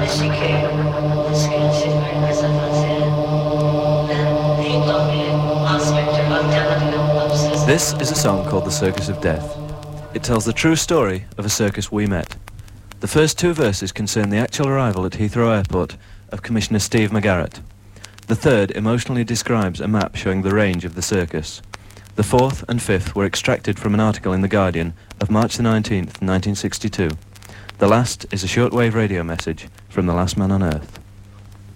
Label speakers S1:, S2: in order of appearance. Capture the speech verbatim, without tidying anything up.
S1: This is a song called The Circus of Death. It tells the true story of a circus we met. The first two verses concern the actual arrival at Heathrow Airport of Commissioner Steve McGarrett. The third emotionally describes a map showing the range of the circus. The fourth and fifth were extracted from an article in The Guardian of March the nineteenth, nineteen sixty-two. The last is a shortwave radio message from the last man on Earth.